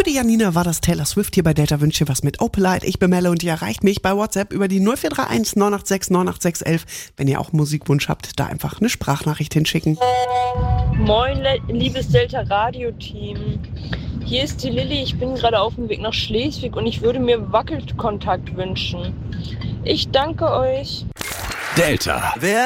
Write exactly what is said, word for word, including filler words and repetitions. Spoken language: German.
Für die Janina war das Taylor Swift hier bei Delta Wünscht dir was mit Opelite. Ich bin Melle und ihr erreicht mich bei WhatsApp über die null vier drei eins neun acht sechs neun acht sechs eins eins. Wenn ihr auch Musikwunsch habt, da einfach eine Sprachnachricht hinschicken. Moin, le- liebes Delta-Radio-Team. Hier ist die Lilly. Ich bin gerade auf dem Weg nach Schleswig und ich würde mir Wackelkontakt wünschen. Ich danke euch. Delta. Wer